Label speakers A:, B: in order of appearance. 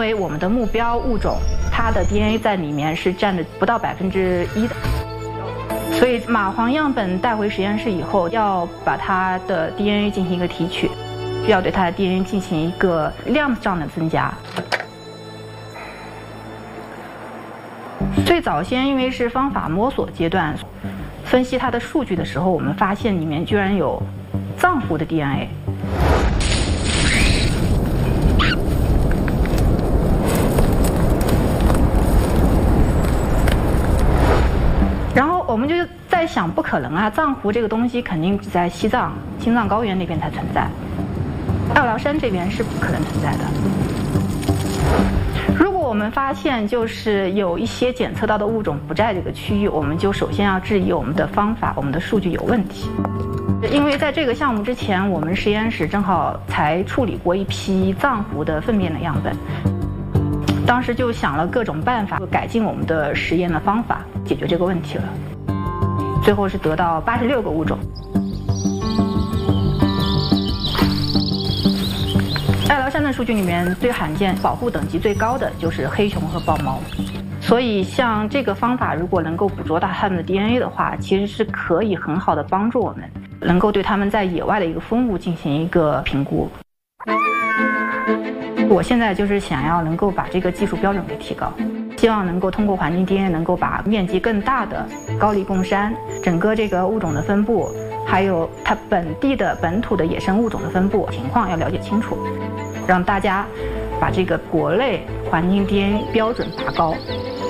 A: 为我们的目标物种它的 DNA 在里面是占的不到1%的，所以蚂蟥样本带回实验室以后，要把它的 DNA 进行一个提取，需要对它的 DNA 进行一个量上的增加。最早先因为是方法摸索阶段，分析它的数据的时候，我们发现里面居然有藏狐的 DNA。然后我们就在想，不可能啊，藏狐这个东西肯定只在西藏、青藏高原那边才存在，奥辽山这边是不可能存在的。如果我们发现就是有一些检测到的物种不在这个区域，我们就首先要质疑我们的方法、我们的数据有问题。因为在这个项目之前，我们实验室正好才处理过一批藏狐的粪便的样本，当时就想了各种办法改进我们的实验的方法，解决这个问题了。最后是得到86个物种。奥辽山的数据里面最罕见、保护等级最高的就是黑熊和豹猫，所以像这个方法如果能够捕捉到它们的 DNA 的话，其实是可以很好的帮助我们，能够对它们在野外的一个分布进行一个评估。我现在就是想要能够把这个技术标准给提高，希望能够通过环境 DNA 能够把面积更大的高黎贡山整个这个物种的分布，还有它本土的野生物种的分布情况要了解清楚，让大家把这个国内环境 DNA 标准拔高。